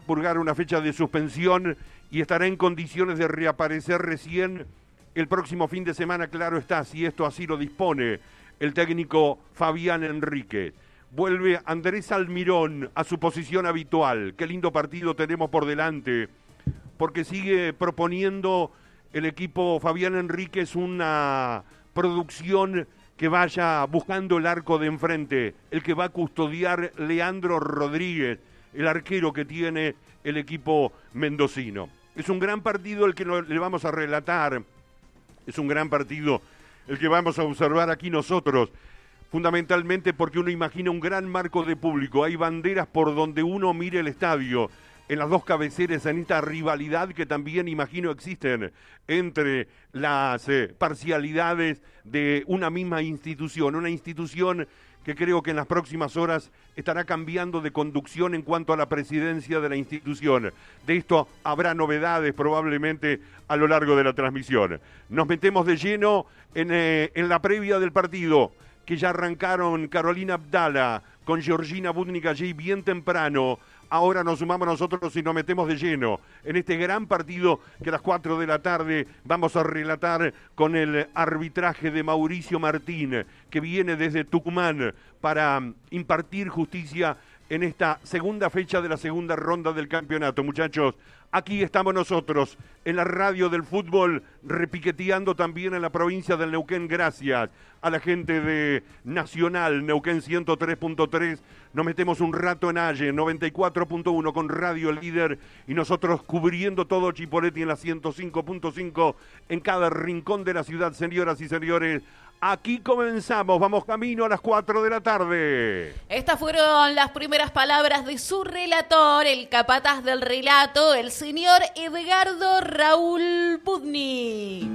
purgar una fecha de suspensión y estará en condiciones de reaparecer recién el próximo fin de semana, claro está, si esto así lo dispone el técnico Fabián Enríquez. Vuelve Andrés Almirón a su posición habitual. Qué lindo partido tenemos por delante, porque sigue proponiendo el equipo Fabián Enríquez una producción que vaya buscando el arco de enfrente, el que va a custodiar Leandro Rodríguez, el arquero que tiene el equipo mendocino. Es un gran partido el que le vamos a relatar, es un gran partido el que vamos a observar aquí nosotros, fundamentalmente porque uno imagina un gran marco de público, hay banderas por donde uno mire el estadio, en las dos cabeceras, en esta rivalidad que también imagino existen entre las parcialidades de una misma institución, una institución que creo que en las próximas horas estará cambiando de conducción en cuanto a la presidencia de la institución. De esto habrá novedades probablemente a lo largo de la transmisión. Nos metemos de lleno en la previa del partido, que ya arrancaron Carolina Abdala con Georgina Budnik allí bien temprano. Ahora nos sumamos nosotros y nos metemos de lleno en este gran partido que a las 4 de la tarde vamos a relatar con el arbitraje de Mauricio Martín, que viene desde Tucumán para impartir justicia en esta segunda fecha de la segunda ronda del campeonato. Muchachos, aquí estamos nosotros en la radio del fútbol, repiqueteando también en la provincia del Neuquén. Gracias a la gente de Nacional, Neuquén 103.3. Nos metemos un rato en Aye, 94.1 con Radio Líder y nosotros cubriendo todo Chipoleti en la 105.5 en cada rincón de la ciudad. Señoras y señores, aquí comenzamos, vamos camino a las 4 de la tarde. Estas fueron las primeras palabras de su relator, el capataz del relato, el señor Edgardo Raúl Budnik.